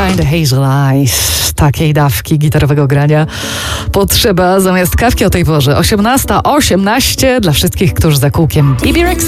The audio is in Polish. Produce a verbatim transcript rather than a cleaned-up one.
Behind the Hazel Eyes. Takiej dawki gitarowego grania potrzeba zamiast kawki o tej porze. osiemnasta osiemnaście dla wszystkich, którzy za kółkiem. Bebe Rexha.